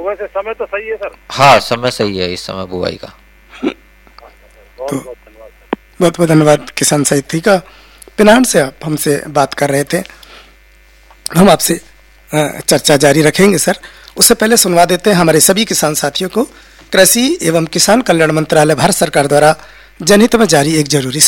तो वैसे समय तो सही है सर? हाँ, समय सही है इस समय बुआई का। बहुत बहुत धन्यवाद सर। बहुत बहुत धन्यवाद किसान साथी का। पिनान से आप हमसे बात कर रहे थे, हम आपसे चर्चा जारी रखेंगे सर। उससे पहले सुनवा देते हैं हमारे सभी किसान साथियों को कृषि एवं किसान कल्याण मंत्रालय भारत सरकार द्वारा जनहित में जारी एक जरूरी